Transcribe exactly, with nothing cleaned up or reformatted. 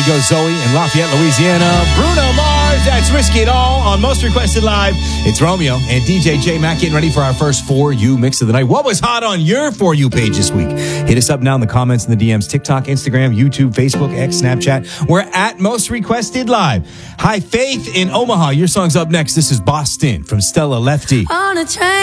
go Zoe in Lafayette, Louisiana. Bruno Mars, that's Risky It All on Most Requested Live. It's Romeo and D J J Mac getting ready for our first For You mix of the night. What was hot on your For You page this week? Hit us up now in the comments and the D Ms. TikTok, Instagram, YouTube, Facebook, X, Snapchat. We're at Most Requested Live. Hi, Faith in Omaha. Your song's up next. This is Boston from Stella Lefty. On a train.